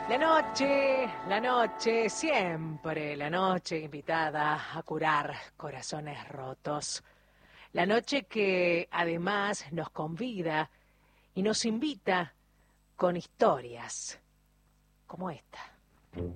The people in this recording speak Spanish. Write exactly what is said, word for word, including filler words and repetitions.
La noche, la noche, siempre la noche invitada a curar corazones rotos. La noche que además nos convida y nos invita con historias como esta.